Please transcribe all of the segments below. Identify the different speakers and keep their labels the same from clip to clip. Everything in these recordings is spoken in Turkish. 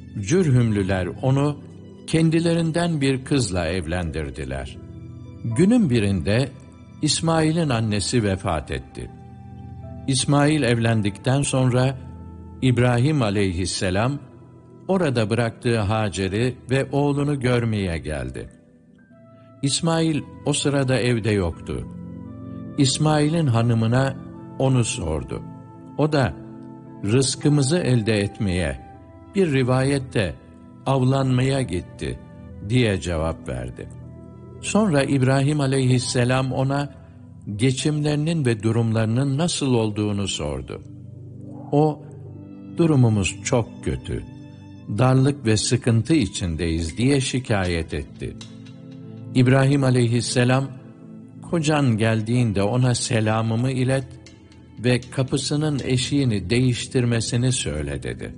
Speaker 1: Cürhümlüler onu kendilerinden bir kızla evlendirdiler. Günün birinde İsmail'in annesi vefat etti. İsmail evlendikten sonra İbrahim aleyhisselam orada bıraktığı Hacer'i ve oğlunu görmeye geldi. İsmail o sırada evde yoktu. İsmail'in hanımına onu sordu. O da rızkımızı elde etmeye, bir rivayette avlanmaya gitti diye cevap verdi. Sonra İbrahim aleyhisselam ona geçimlerinin ve durumlarının nasıl olduğunu sordu. O, durumumuz çok kötü, darlık ve sıkıntı içindeyiz diye şikayet etti. İbrahim aleyhisselam, kocan geldiğinde ona selamımı ilet ve kapısının eşiğini değiştirmesini söyle dedi.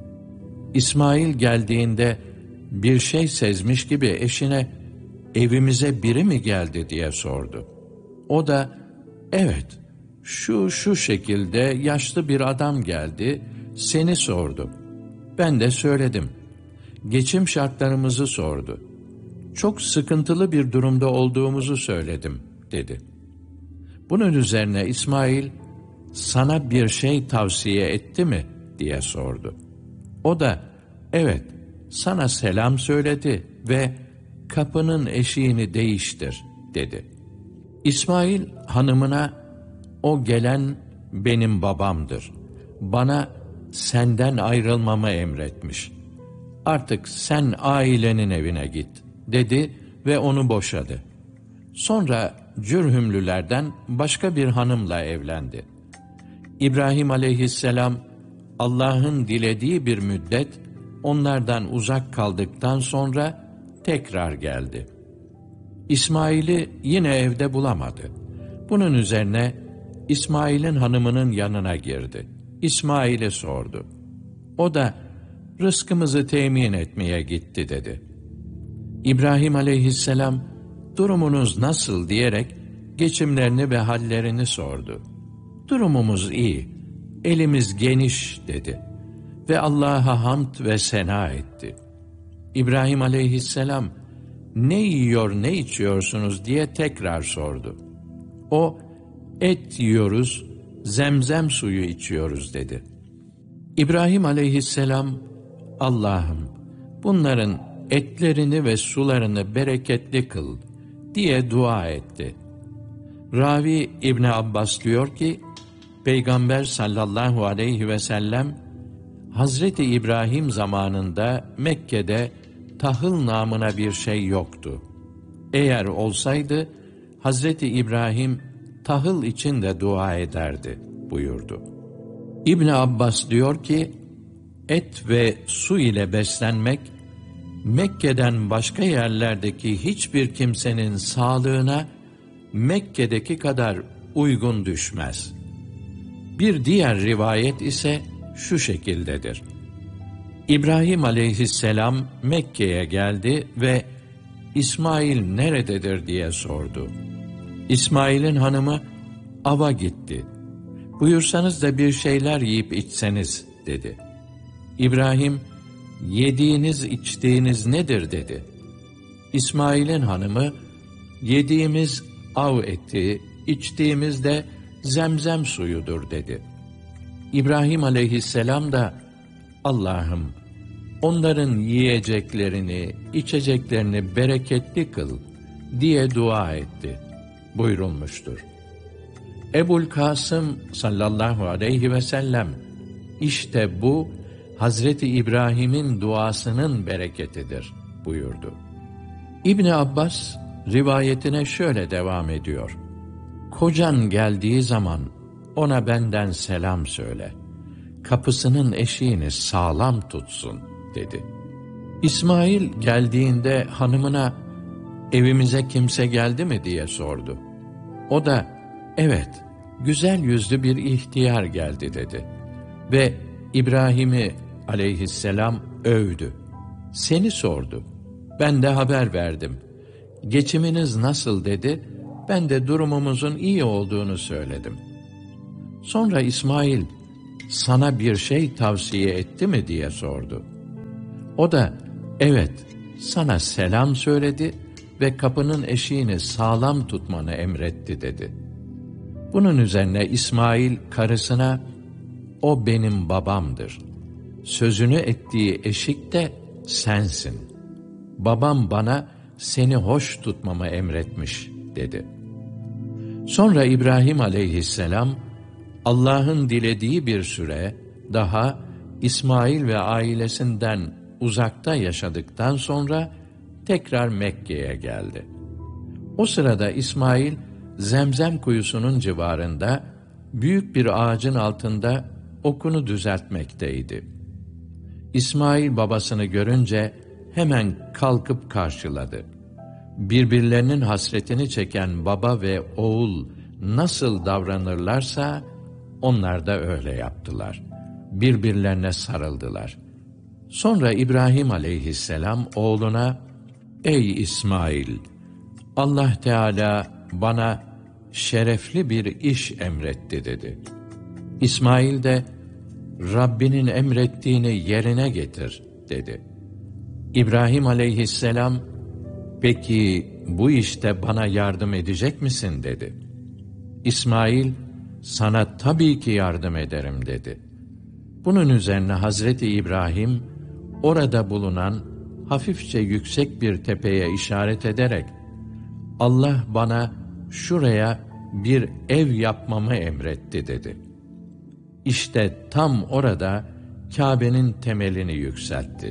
Speaker 1: İsmail geldiğinde bir şey sezmiş gibi eşine, evimize biri mi geldi diye sordu. O da, evet, şu şekilde yaşlı bir adam geldi, seni sordu. Ben de söyledim. Geçim şartlarımızı sordu. Çok sıkıntılı bir durumda olduğumuzu söyledim, dedi. Bunun üzerine İsmail, sana bir şey tavsiye etti mi diye sordu. O da, evet, sana selam söyledi ve kapının eşiğini değiştir, dedi. İsmail hanımına, o gelen benim babamdır. Bana senden ayrılmamı emretmiş. Artık sen ailenin evine git, dedi ve onu boşadı. Sonra Cürhümlülerden başka bir hanımla evlendi. İbrahim aleyhisselam, Allah'ın dilediği bir müddet onlardan uzak kaldıktan sonra tekrar geldi. İsmail'i yine evde bulamadı. Bunun üzerine İsmail'in hanımının yanına girdi. İsmail'i sordu. O da rızkımızı temin etmeye gitti dedi. İbrahim aleyhisselam durumunuz nasıl diyerek geçimlerini ve hallerini sordu. Durumumuz iyi, elimiz geniş dedi ve Allah'a hamd ve sena etti. İbrahim aleyhisselam ne yiyor ne içiyorsunuz diye tekrar sordu. O et yiyoruz, zemzem suyu içiyoruz dedi. İbrahim aleyhisselam, Allah'ım bunların etlerini ve sularını bereketli kıl diye dua etti. Ravi İbni Abbas diyor ki, Peygamber sallallahu aleyhi ve sellem, Hazreti İbrahim zamanında Mekke'de tahıl namına bir şey yoktu. Eğer olsaydı, Hazreti İbrahim tahıl için de dua ederdi buyurdu. İbn Abbas diyor ki, et ve su ile beslenmek, Mekke'den başka yerlerdeki hiçbir kimsenin sağlığına Mekke'deki kadar uygun düşmez. Bir diğer rivayet ise şu şekildedir. İbrahim aleyhisselam Mekke'ye geldi ve İsmail nerededir diye sordu. İsmail'in hanımı, ava gitti. Buyursanız da bir şeyler yiyip içseniz dedi. İbrahim, yediğiniz içtiğiniz nedir dedi. İsmail'in hanımı, yediğimiz av eti, içtiğimiz de zemzem suyudur dedi. İbrahim aleyhisselam da, Allah'ım onların yiyeceklerini, içeceklerini bereketli kıl diye dua etti buyurulmuştur. Ebu'l-Kasım sallallahu aleyhi ve sellem, işte bu Hazreti İbrahim'in duasının bereketidir buyurdu. İbni Abbas rivayetine şöyle devam ediyor. Kocan geldiği zaman ona benden selam söyle. Kapısının eşiğini sağlam tutsun dedi. İsmail geldiğinde hanımına evimize kimse geldi mi diye sordu. O da evet, güzel yüzlü bir ihtiyar geldi dedi. Ve İbrahim'i aleyhisselam övdü. Seni sordu. Ben de haber verdim. Geçiminiz nasıl dedi. Ben de durumumuzun iyi olduğunu söyledim. Sonra İsmail, sana bir şey tavsiye etti mi diye sordu. O da, evet, sana selam söyledi ve kapının eşiğini sağlam tutmanı emretti dedi. Bunun üzerine İsmail karısına, o benim babamdır. Sözünü ettiği eşik de sensin. Babam bana seni hoş tutmamı emretmiş dedi. Sonra İbrahim aleyhisselam, Allah'ın dilediği bir süre daha İsmail ve ailesinden uzakta yaşadıktan sonra tekrar Mekke'ye geldi. O sırada İsmail, Zemzem kuyusunun civarında büyük bir ağacın altında okunu düzeltmekteydi. İsmail babasını görünce hemen kalkıp karşıladı. Birbirlerinin hasretini çeken baba ve oğul nasıl davranırlarsa onlar da öyle yaptılar. Birbirlerine sarıldılar. Sonra İbrahim aleyhisselam oğluna, ey İsmail, Allah Teala bana şerefli bir iş emretti dedi. İsmail de, Rabbinin emrettiğini yerine getir dedi. İbrahim aleyhisselam, peki bu işte bana yardım edecek misin dedi. İsmail, sana tabii ki yardım ederim dedi. Bunun üzerine Hazreti İbrahim, orada bulunan hafifçe yüksek bir tepeye işaret ederek, Allah bana şuraya bir ev yapmamı emretti dedi. İşte tam orada Kâbe'nin temelini yükseltti.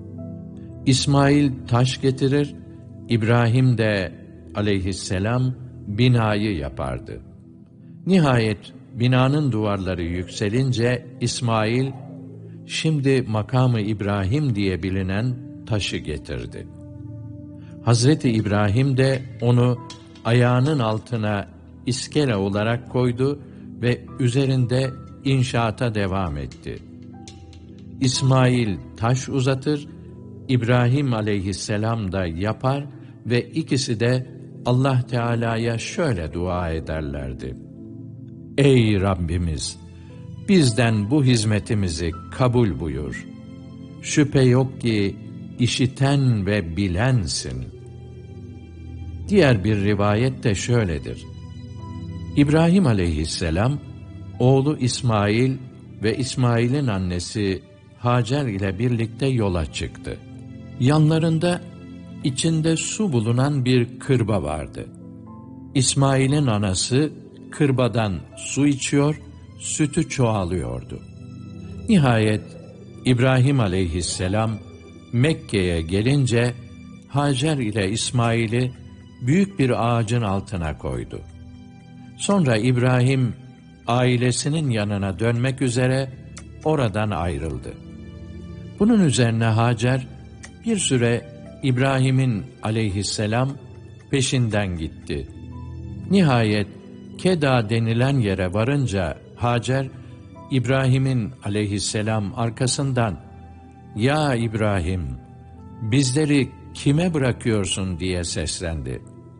Speaker 1: İsmail taş getirir, İbrahim de aleyhisselam binayı yapardı. Nihayet binanın duvarları yükselince İsmail, şimdi makamı İbrahim diye bilinen taşı getirdi. Hazreti İbrahim de onu ayağının altına iskele olarak koydu ve üzerinde inşaata devam etti. İsmail taş uzatır, İbrahim aleyhisselam da yapar ve ikisi de Allah Teala'ya şöyle dua ederlerdi. Ey Rabbimiz! Bizden bu hizmetimizi kabul buyur. Şüphe yok ki işiten ve bilensin. Diğer bir rivayet de şöyledir. İbrahim aleyhisselam, oğlu İsmail ve İsmail'in annesi Hacer ile birlikte yola çıktı. Yanlarında içinde su bulunan bir kırba vardı. İsmail'in anası kırbadan su içiyor, sütü çoğalıyordu. Nihayet İbrahim aleyhisselam Mekke'ye gelince Hacer ile İsmail'i büyük bir ağacın altına koydu. Sonra İbrahim ailesinin yanına dönmek üzere oradan ayrıldı. Bunun üzerine Hacer bir süre İbrahim'in aleyhisselam peşinden gitti. Nihayet Keda denilen yere varınca Hacer, İbrahim'in aleyhisselam arkasından, "Ya İbrahim, bizleri kime bırakıyorsun?" diye seslendi.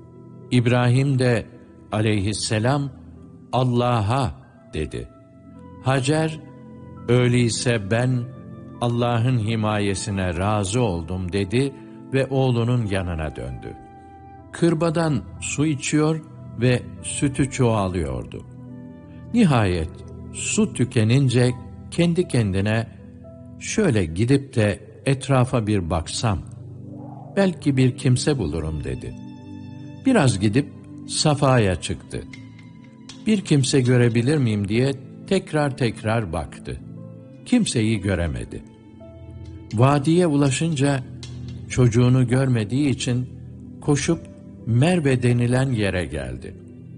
Speaker 1: İbrahim de aleyhisselam, "Allah'a" dedi. Hacer, "Öyleyse ben Allah'ın himayesine razı oldum" dedi ve oğlunun yanına döndü. Kırbadan su içiyor ve sütü çoğalıyordu. Nihayet su tükenince kendi kendine, "Şöyle gidip de etrafa bir baksam, belki bir kimse bulurum" dedi. Biraz gidip Safa'ya çıktı. Bir kimse görebilir miyim diye tekrar baktı. Kimseyi göremedi. Vadiye ulaşınca çocuğunu görmediği için koşup Merve denilen yere geldi.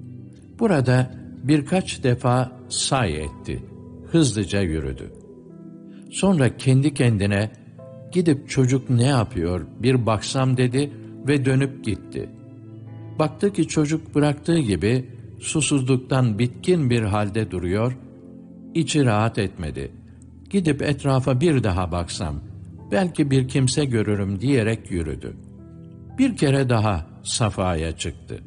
Speaker 1: Burada birkaç defa say etti. Hızlıca yürüdü. Sonra kendi kendine, "Gidip çocuk ne yapıyor bir baksam" dedi ve dönüp gitti. Baktı ki çocuk bıraktığı gibi susuzluktan bitkin bir halde duruyor, içi rahat etmedi. "Gidip etrafa bir daha baksam, belki bir kimse görürüm" diyerek yürüdü. Bir kere daha Safa'ya çıktı.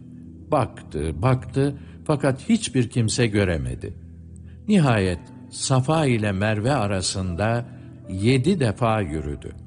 Speaker 1: Baktı fakat hiçbir kimse göremedi. Nihayet Safa ile Merve arasında 7 defa yürüdü.